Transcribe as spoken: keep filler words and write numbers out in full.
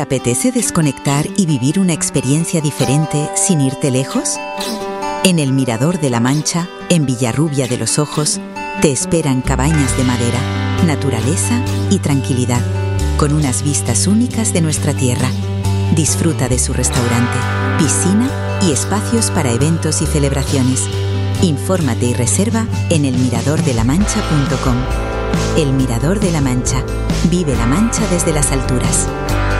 ¿Te apetece desconectar y vivir una experiencia diferente sin irte lejos? En el Mirador de la Mancha, en Villarrubia de los Ojos, te esperan cabañas de madera, naturaleza y tranquilidad, con unas vistas únicas de nuestra tierra. Disfruta de su restaurante, piscina y espacios para eventos y celebraciones. Infórmate y reserva en el mirador de la mancha punto com. El Mirador de la Mancha. Vive la Mancha desde las alturas.